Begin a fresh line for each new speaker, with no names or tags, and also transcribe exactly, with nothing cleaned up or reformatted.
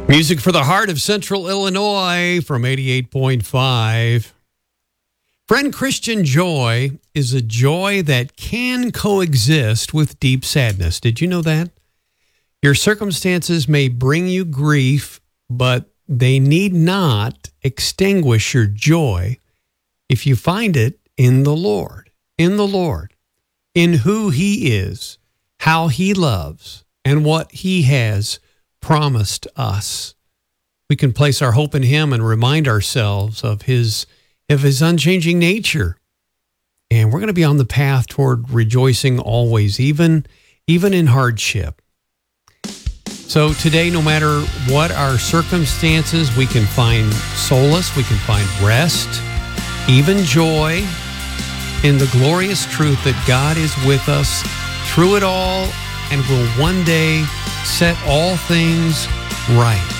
Music for the heart of Central Illinois from eighty-eight point five. Friend, Christian joy is a joy that can coexist with deep sadness. Did you know that? Your circumstances may bring you grief, but they need not extinguish your joy if you find it in the Lord, in the Lord, in who He is, how He loves, and what He has promised us. We can place our hope in Him and remind ourselves of His, of His unchanging nature. And we're going to be on the path toward rejoicing always, even, even in hardship. So today, no matter what our circumstances, we can find solace, we can find rest, even joy in the glorious truth that God is with us through it all and will one day set all things right.